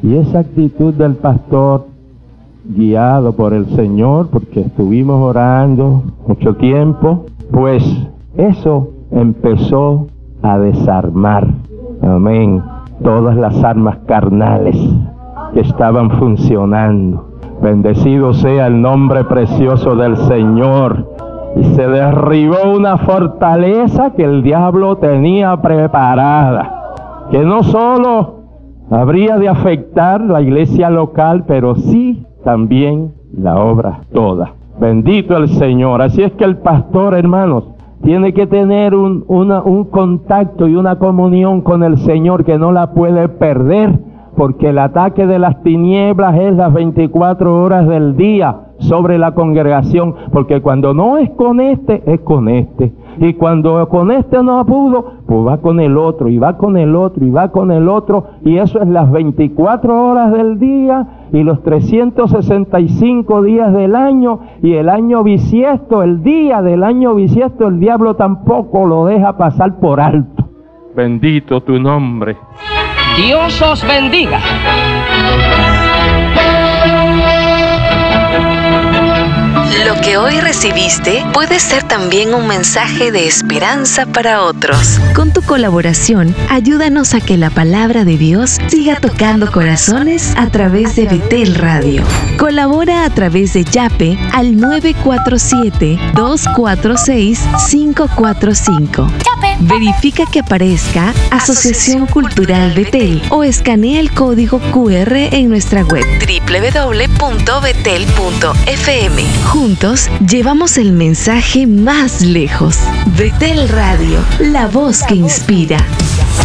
Y esa actitud del pastor, guiado por el Señor, porque estuvimos orando mucho tiempo, pues eso empezó a desarmar, amén, todas las armas carnales que estaban funcionando. Bendecido sea el nombre precioso del Señor. Y se derribó una fortaleza que el diablo tenía preparada, que no solo habría de afectar la iglesia local, pero sí también la obra toda. Bendito el Señor. Así es que el pastor, hermanos, tiene que tener un contacto y una comunión con el Señor que no la puede perder, porque el ataque de las tinieblas es las 24 horas del día sobre la congregación, porque cuando no es con este, es con este. Y cuando con este no pudo, pues va con el otro, y va con el otro, y va con el otro, y eso es las 24 horas del día, y los 365 días del año, y el año bisiesto, el día del año bisiesto, el diablo tampoco lo deja pasar por alto. Bendito tu nombre. Dios os bendiga. Lo que hoy recibiste puede ser también un mensaje de esperanza para otros. Con tu colaboración, ayúdanos a que la palabra de Dios siga tocando corazones a través de Betel Radio. Colabora a través de Yape al 947-246-545. Verifica que aparezca Asociación Cultural Betel o escanea el código QR en nuestra web www.betel.fm. Juntos llevamos el mensaje más lejos. Betel Radio, la voz que inspira.